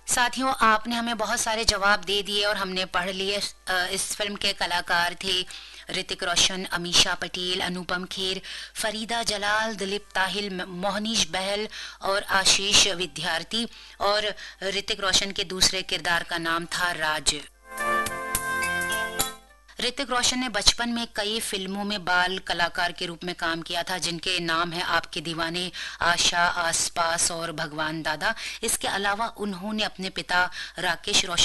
साथियों, आपने हमें बहुत सारे जवाब दे दिए और हमने पढ़ लिए। इस फिल्म के कलाकार थे ऋतिक रोशन, अमीषा पटेल, अनुपम खेर, फरीदा जलाल, दिलीप ताहिल, मोहनीश बहल और आशीष विद्यार्थी। और ऋतिक रोशन के दूसरे किरदार का नाम था राज। ऋतिक रोशन ने बचपन में कई फिल्मों में बाल कलाकार के रूप में काम किया था, जिनके नाम है आपके दीवाने, आशा, आसपास और भगवान दादा। इसके अलावा उन्होंने अपने पिता राकेश रोशन